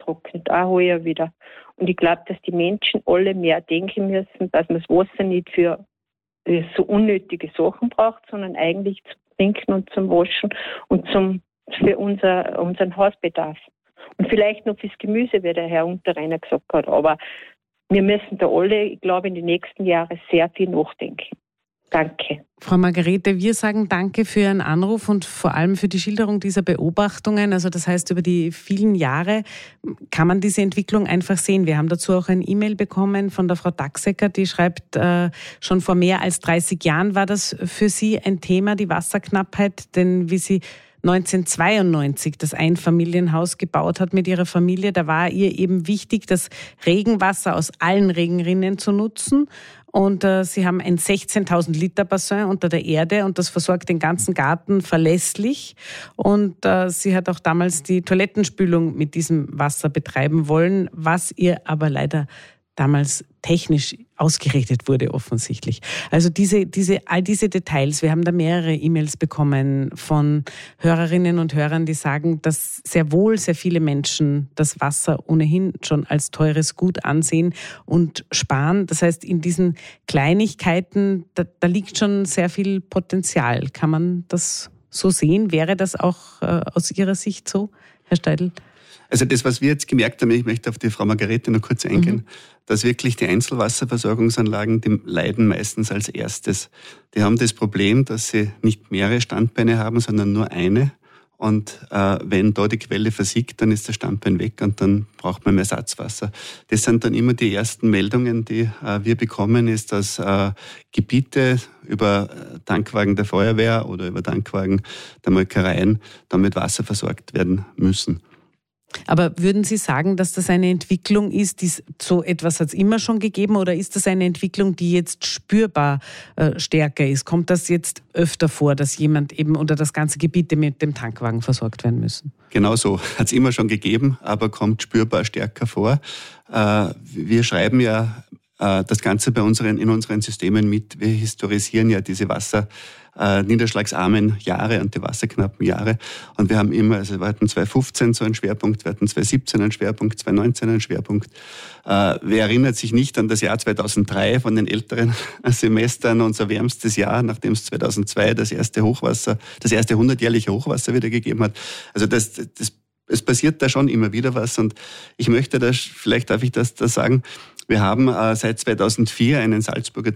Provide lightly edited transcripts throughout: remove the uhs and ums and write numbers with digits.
trocknet auch heuer wieder. Und ich glaube, dass die Menschen alle mehr denken müssen, dass man das Wasser nicht für so unnötige Sachen braucht, sondern eigentlich zum Trinken und zum Waschen und für unseren Hausbedarf. Und vielleicht noch fürs Gemüse, wie der Herr Unterreiner gesagt hat. Aber wir müssen da alle, ich glaube, in den nächsten Jahren sehr viel nachdenken. Danke. Frau Margarete, wir sagen danke für Ihren Anruf und vor allem für die Schilderung dieser Beobachtungen. Also das heißt, über die vielen Jahre kann man diese Entwicklung einfach sehen. Wir haben dazu auch ein E-Mail bekommen von der Frau Dachsecker, die schreibt, schon vor mehr als 30 Jahren war das für sie ein Thema, die Wasserknappheit, denn wie sie 1992 das Einfamilienhaus gebaut hat mit ihrer Familie, da war ihr eben wichtig, das Regenwasser aus allen Regenrinnen zu nutzen. Und sie haben ein 16.000 Liter Bassin unter der Erde und das versorgt den ganzen Garten verlässlich. Und sie hat auch damals die Toilettenspülung mit diesem Wasser betreiben wollen, was ihr aber leider damals technisch ausgeredet wurde offensichtlich. Also all diese Details, wir haben da mehrere E-Mails bekommen von Hörerinnen und Hörern, die sagen, dass sehr wohl sehr viele Menschen das Wasser ohnehin schon als teures Gut ansehen und sparen. Das heißt, in diesen Kleinigkeiten, da liegt schon sehr viel Potenzial. Kann man das so sehen? Wäre das auch aus Ihrer Sicht so, Herr Steidl? Also das, was wir jetzt gemerkt haben, ich möchte auf die Frau Margarete noch kurz eingehen, dass wirklich die Einzelwasserversorgungsanlagen, die leiden meistens als erstes. Die haben das Problem, dass sie nicht mehrere Standbeine haben, sondern nur eine. Und wenn da die Quelle versiegt, dann ist das Standbein weg und dann braucht man mehr Ersatzwasser. Das sind dann immer die ersten Meldungen, die wir bekommen, ist, dass Gebiete über Tankwagen der Feuerwehr oder über Tankwagen der Molkereien dann mit Wasser versorgt werden müssen. Aber würden Sie sagen, dass das eine Entwicklung ist, die so etwas hat es immer schon gegeben, oder ist das eine Entwicklung, die jetzt spürbar stärker ist? Kommt das jetzt öfter vor, dass jemand eben oder das ganze Gebiete mit dem Tankwagen versorgt werden müssen? Genau so. Hat es immer schon gegeben, aber kommt spürbar stärker vor. Wir schreiben ja das Ganze in unseren Systemen mit. Wir historisieren ja diese niederschlagsarmen Jahre und die wasserknappen Jahre. Und wir haben immer, also wir hatten 2015 so einen Schwerpunkt, wir hatten 2017 einen Schwerpunkt, 2019 einen Schwerpunkt. Wer erinnert sich nicht an das Jahr 2003 von den älteren Semestern, unser wärmstes Jahr, nachdem es 2002 das erste 100-jährliche Hochwasser wieder gegeben hat. Also es passiert da schon immer wieder was. Und ich möchte vielleicht darf ich das sagen, wir haben seit 2004 eine Salzburger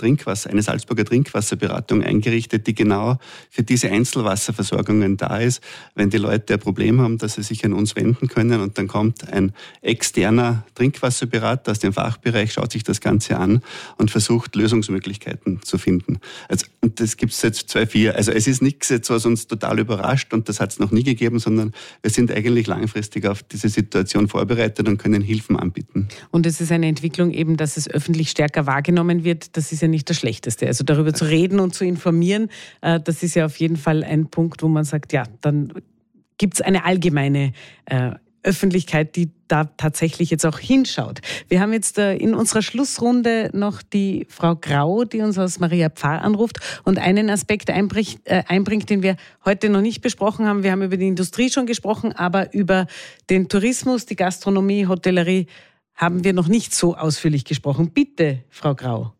Trinkwasserberatung eingerichtet, die genau für diese Einzelwasserversorgungen da ist. Wenn die Leute ein Problem haben, dass sie sich an uns wenden können und dann kommt ein externer Trinkwasserberater aus dem Fachbereich, schaut sich das Ganze an und versucht, Lösungsmöglichkeiten zu finden. Und das gibt es seit 2004. Also es ist nichts jetzt, was uns total überrascht und das hat es noch nie gegeben, sondern wir sind eigentlich langfristig auf diese Situation vorbereitet und können Hilfen anbieten. Und es ist eine Entwicklung eben, dass es öffentlich stärker wahrgenommen wird, das ist ja nicht das Schlechteste. Also darüber zu reden und zu informieren, das ist ja auf jeden Fall ein Punkt, wo man sagt, ja, dann gibt es eine allgemeine Öffentlichkeit, die da tatsächlich jetzt auch hinschaut. Wir haben jetzt in unserer Schlussrunde noch die Frau Grau, die uns aus Maria Pfarr anruft und einen Aspekt einbringt, den wir heute noch nicht besprochen haben. Wir haben über die Industrie schon gesprochen, aber über den Tourismus, die Gastronomie, Hotellerie haben wir noch nicht so ausführlich gesprochen. Bitte, Frau Grau.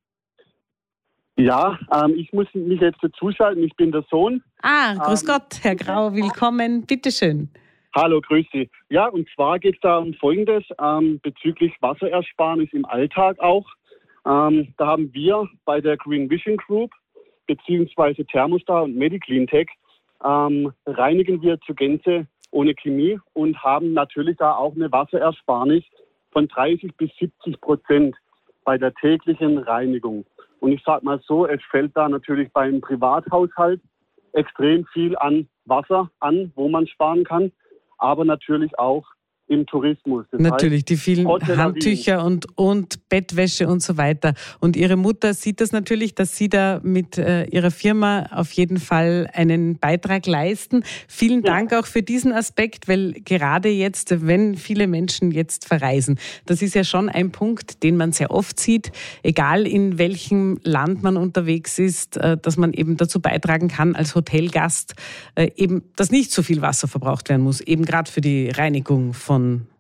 Ja, ich muss mich jetzt dazuschalten. Ich bin der Sohn. Grüß Gott, Herr Grau, willkommen. Bitte schön. Hallo, grüß Sie. Ja, und zwar geht es da um Folgendes bezüglich Wasserersparnis im Alltag auch. Da haben wir bei der Green Vision Group beziehungsweise Thermostar und MediCleanTech reinigen wir zur Gänze ohne Chemie und haben natürlich da auch eine Wasserersparnis von 30-70% bei der täglichen Reinigung. Und ich sage mal so, es fällt da natürlich beim Privathaushalt extrem viel an Wasser an, wo man sparen kann, aber natürlich auch im Tourismus. Das natürlich, heißt, die vielen Hotellerie. Handtücher und Bettwäsche und so weiter. Und Ihre Mutter sieht das natürlich, dass Sie da mit Ihrer Firma auf jeden Fall einen Beitrag leisten. Vielen Dank auch für diesen Aspekt, weil gerade jetzt, wenn viele Menschen jetzt verreisen, das ist ja schon ein Punkt, den man sehr oft sieht, egal in welchem Land man unterwegs ist, dass man eben dazu beitragen kann, als Hotelgast eben, dass nicht so viel Wasser verbraucht werden muss, eben gerade für die Reinigung von